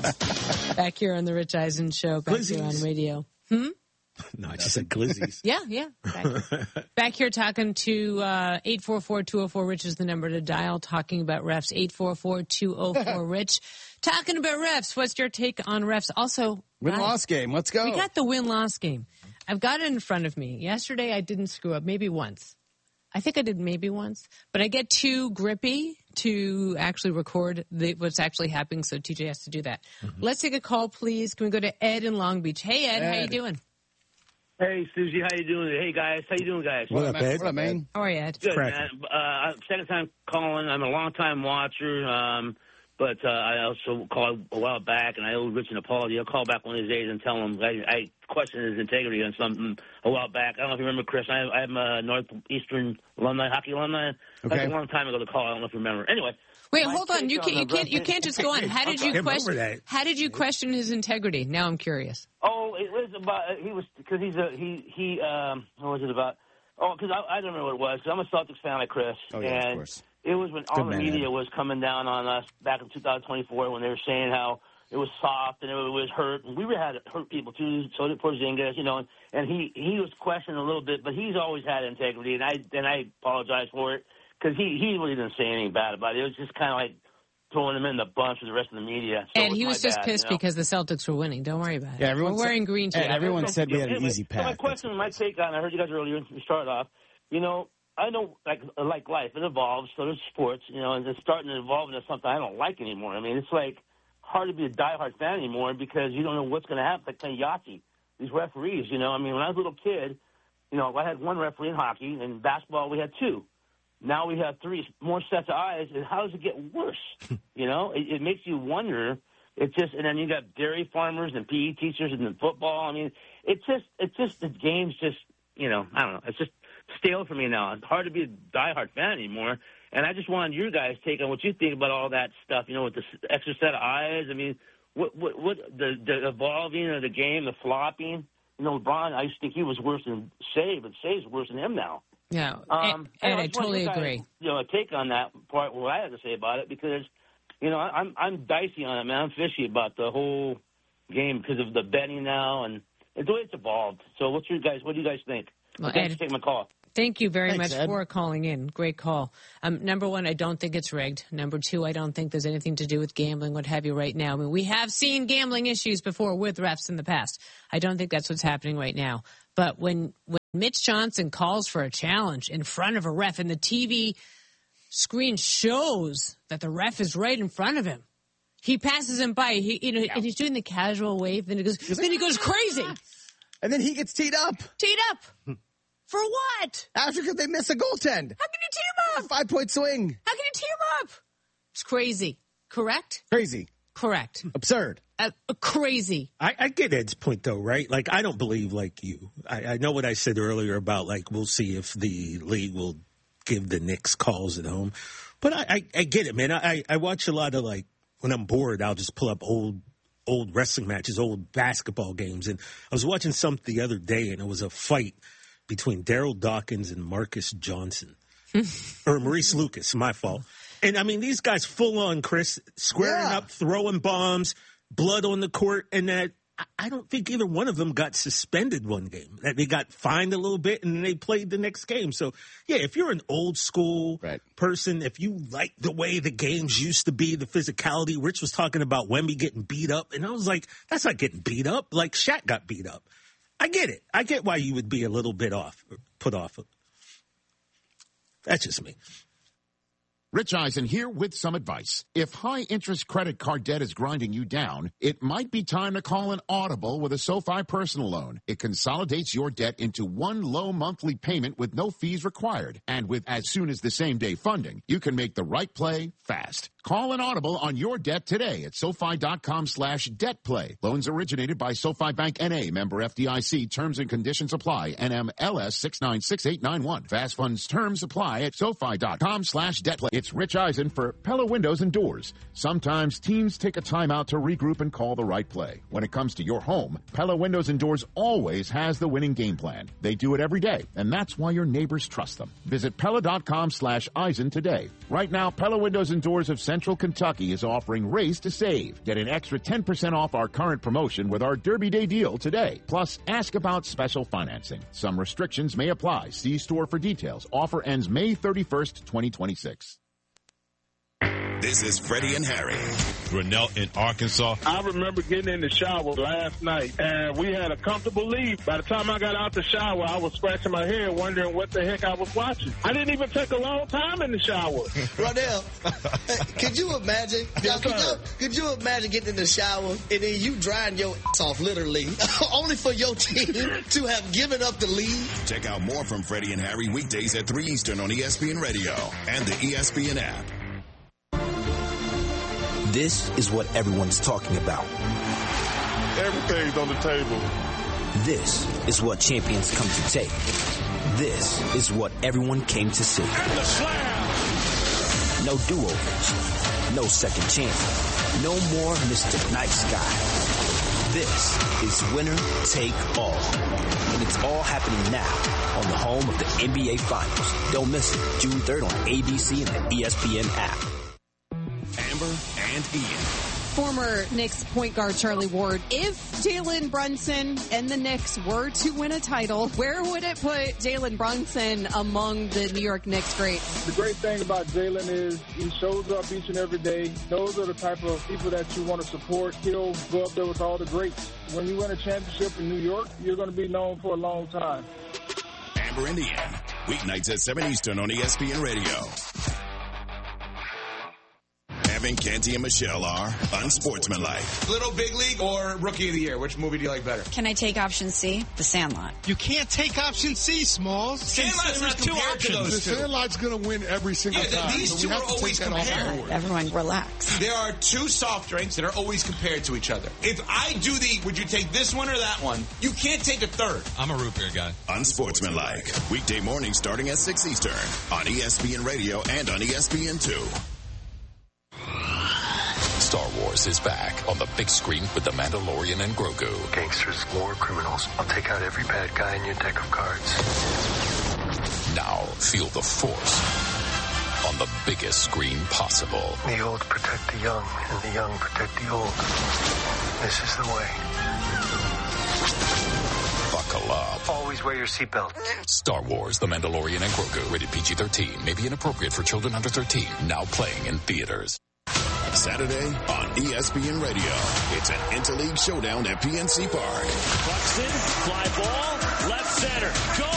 Back here on the Rich Eisen Show, back here on radio. No, I just said glizzies. Yeah. Back here talking to 844-204-RICH is the number to dial, talking about refs, 844-204-RICH. Talking about refs, what's your take on refs? Also, win-loss game, let's go. We got the win-loss game. I've got it in front of me. Yesterday I didn't screw up, maybe once. I think I did maybe once, but I get too grippy to actually record what's actually happening, so TJ has to do that. Mm-hmm. Let's take a call, please. Can we go to Ed in Long Beach? Hey, Ed. How you doing? Hey, Susie, how you doing? Hey, guys, how you doing, guys? What up, Ed? What up, man? How are you, Ed? Good, man. Second time calling. I'm a long-time watcher, but I also called a while back, and I owe Rich an apology. I'll call back one of these days and tell him I questioned his integrity on something a while back. I don't know if you remember, Chris. I'm a Northeastern hockey alumni. Okay. That's a long time ago to call. I don't know if you remember. Anyway. Wait, hold on. You can't just go on. How did you question his integrity? Now I'm curious. Oh, it was about because what was it about? Oh, because I don't remember what it was. Cause I'm a Celtics fan like Chris. Oh yeah, and of course. It was when all the media was coming down on us back in 2024 when they were saying how it was soft and it was hurt. And we had hurt people too, so did Porzingis, and he was questioned a little bit, but he's always had integrity, and I apologize for it because he really didn't say anything bad about it. It was just kind of like throwing him in the bunch with the rest of the media. So and he was just pissed because the Celtics were winning. Don't worry about it. Yeah, we're wearing green too. Everyone said we had an easy path. So my question, my take on, I heard you guys earlier, you started off, I know, like life, it evolves, so does sports, and it's starting to evolve into something I don't like anymore. I mean, it's like hard to be a diehard fan anymore because you don't know what's going to happen. Like playing Yahtzee, these referees, I mean, when I was a little kid, I had one referee in hockey, and in basketball we had two. Now we have three more sets of eyes, and how does it get worse? It makes you wonder. It's just, and then you got dairy farmers and PE teachers and then football. I mean, it's just the game's just, I don't know. It's just stale for me now. It's hard to be a diehard fan anymore. And I just wanted your guys' take on what you think about all that stuff. With the extra set of eyes. I mean, what the evolving of the game, the flopping. LeBron, I used to think he was worse than Shea, but Shea's worse than him now. Yeah, and I totally agree. A take on that part, what I have to say about it, because I'm dicey on it, man. I'm fishy about the whole game because of the betting now and the way it's evolved. So, what do you guys think? Well, thanks for taking my call. Thank you very Thanks, much Ed. for calling in. Great call. Number one, I don't think it's rigged. Number two, I don't think there's anything to do with gambling, what have you, right now. I mean, we have seen gambling issues before with refs in the past. I don't think that's what's happening right now. But when Mitch Johnson calls for a challenge in front of a ref and the TV screen shows that the ref is right in front of him, he passes him by. And he's doing the casual wave. Then he goes crazy. And then he gets teed up. For what? After they miss a goaltend. How can you tee him up? 5-point swing. How can you tee him up? It's crazy. Correct? Crazy. Correct. Absurd. Crazy. I get Ed's point, though, right? Like, I don't believe like you. I know what I said earlier about, like, we'll see if the league will give the Knicks calls at home. But I get it, man. I watch a lot of, like, when I'm bored, I'll just pull up old wrestling matches, old basketball games. And I was watching some the other day, and it was a fight between Daryl Dawkins and Marcus Johnson. Or Maurice Lucas, my fault. And, I mean, these guys full on, Chris, squaring up, throwing bombs, blood on the court. And that I don't think either one of them got suspended one game. That they got fined a little bit, and then they played the next game. So, yeah, if you're an old school person, if you like the way the games used to be, the physicality, Rich was talking about Wemby getting beat up. And I was like, that's not getting beat up. Like Shaq got beat up. I get it. I get why you would be a little bit put off. That's just me. Rich Eisen here with some advice. If high-interest credit card debt is grinding you down, it might be time to call an Audible with a SoFi personal loan. It consolidates your debt into one low monthly payment with no fees required. And with as soon as the same-day funding, you can make the right play fast. Call an Audible on your debt today at SoFi.com/debtplay. Loans originated by SoFi Bank N.A. Member FDIC. Terms and conditions apply. NMLS 696891. Fast funds terms apply at SoFi.com/debtplay. It's Rich Eisen for Pella Windows and Doors. Sometimes teams take a timeout to regroup and call the right play. When it comes to your home, Pella Windows and Doors always has the winning game plan. They do it every day, and that's why your neighbors trust them. Visit Pella.com/Eisen today. Right now, Pella Windows and Doors of Central Kentucky is offering Race to Save. Get an extra 10% off our current promotion with our Derby Day deal today. Plus, ask about special financing. Some restrictions may apply. See store for details. Offer ends May 31st, 2026. This is Freddie and Harry. Grinnell in Arkansas. I remember getting in the shower last night, and we had a comfortable lead. By the time I got out the shower, I was scratching my head, wondering what the heck I was watching. I didn't even take a long time in the shower. Rodell, could you imagine? Could you imagine getting in the shower and then you drying your ass off, literally, only for your team to have given up the lead? Check out more from Freddie and Harry weekdays at 3 Eastern on ESPN Radio and the ESPN app. This is what everyone's talking about. Everything's on the table. This is what champions come to take. This is what everyone came to see. And the slam! No do-overs. No second chance. No more Mr. Nice Guy. This is winner take all. And it's all happening now on the home of the NBA Finals. Don't miss it. June 3rd on ABC and the ESPN app. Amber and Ian. Former Knicks point guard Charlie Ward, if Jalen Brunson and the Knicks were to win a title, where would it put Jalen Brunson among the New York Knicks greats? The great thing about Jalen is he shows up each and every day. Those are the type of people that you want to support. He'll go up there with all the greats. When you win a championship in New York, you're going to be known for a long time. Amber and Ian. Weeknights at 7 Eastern on ESPN Radio. Evan, Canty, and Michelle are unsportsmanlike. Little Big League or Rookie of the Year? Which movie do you like better? Can I take option C? The Sandlot. You can't take option C, Smalls. Sandlot's not two options. The Sandlot's going to win every single time. These two are always compared. Everyone relax. There are two soft drinks that are always compared to each other. If I do would you take this one or that one? You can't take a third. I'm a root beer guy. Unsportsmanlike. Weekday morning starting at 6 Eastern on ESPN Radio and on ESPN2. Star Wars is back on the big screen with The Mandalorian and Grogu. Gangsters, war criminals. I'll take out every bad guy in your deck of cards. Now feel the Force on the biggest screen possible. The old protect the young, and the young protect the old. This is the way. Buckle up. Always wear your seatbelt. Star Wars, The Mandalorian and Grogu. Rated PG-13. May be inappropriate for children under 13. Now playing in theaters. Saturday on ESPN Radio. It's an interleague showdown at PNC Park. Buxton, fly ball, left center. Go!